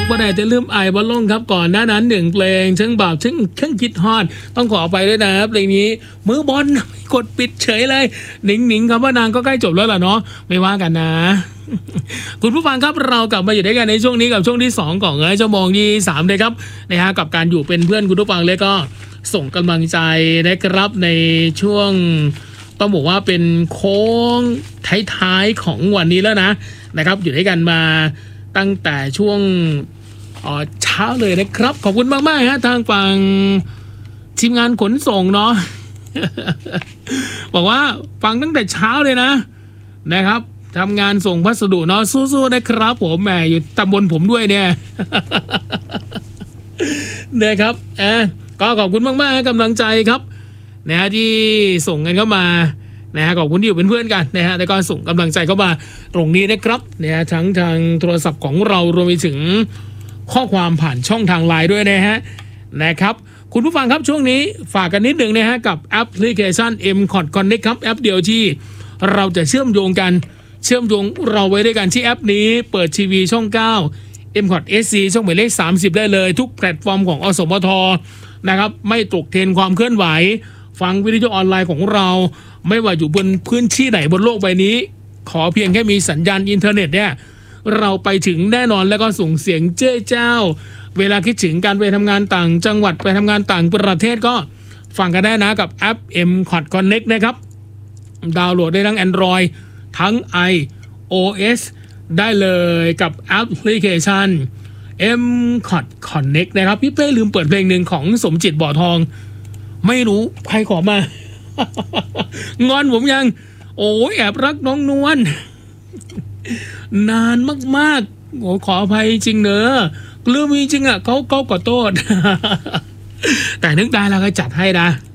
บ่ได้จะลืมไอ้บอลลงครับก่อนหน้านั้นหนึ่งเพลงเชิงบาปเชิงคิดฮอดต้องขอไปด้วยนะเพลงนี้มือบอลกดปิดเฉยเลยหนิงครับว่านางก็ใกล้จบแล้วล่ะเนาะไม่ว่ากันนะ คุณผู้ฟังครับเรากลับมาอยู่ด้วยกันในช่วงนี้กับช่วงที่2ของชั่วโมงที่3เลยครับนะฮะกับการอยู่เป็นเพื่อนคุณผู้ฟังเลยก็ส่งกำลังใจนะครับในช่วงต้องบอกว่าเป็นโค้งท้ายๆของวันนี้แล้วนะครับอยู่ด้วยกันมาตั้งแต่ช่วงเช้าเลยนะครับขอบคุณมากๆฮะทางฝั่งทีมงานขนส่งเนาะ บอกว่าฟังตั้งแต่เช้าเลยนะครับทำงานส่งพัสดุเนาะสู้ๆนะครับผมแหมอยู่ตำบลผมด้วยเนี่ย นะครับก็ขอบคุณมากๆกำลังใจครับนะฮะที่ส่งกันเข้ามานะฮะขอบคุณที่อยู่เป็นเพื่อนกันนะฮะแล้วก็ส่งกำลังใจเข้ามาตรงนี้นะครับนะฮะทั้งทางโทรศัพท์ของเรารวมไปถึงข้อความผ่านช่องทางไลน์ด้วยนะครับคุณผู้ฟังครับช่วงนี้ฝากกันนิดหนึ่งนะฮะกับแอปพลิเคชัน M-KOT Connect ครับแอปเดียวที่เราจะเชื่อมโยงเราไว้ด้วยกันที่แอปนี้เปิดทีวีช่อง9 M-KOT SC ช่องหมายเลข30ได้เลยทุกแพลตฟอร์มของอสมทนะครับไม่ตกเทรนความเคลื่อนไหวฟังวิทยุออนไลน์ของเราไม่ว่าอยู่บนพื้นที่ไหนบนโลกใบนี้ขอเพียงแค่มีสัญญาณอินเทอร์เน็ตเนี่ยเราไปถึงแน่นอนแล้วก็ส่งเสียงเจ้เจ้าเวลาคิดถึงการไปทำงานต่างจังหวัดไปทำงานต่างประเทศก็ฟังกันได้นะกับแอป M-KOT Connect นะครับดาวน์โหลดได้ทั้ง Android ทั้ง iOS ได้เลยกับแอปพลิเคชัน M-KOT Connect นะครับพี่เป้ลืมเปิดเพลงหนึ่งของสมจิตบ่อทองไม่รู้ใครขอมา งอนผมยังโอ้ยแอบรักน้องนวล นานมากๆโอ้ขออภัยจริงเนอะลืมจริงอ่ะเขาขอโทษ แต่นึกได้แล้วก็จัดให้นะ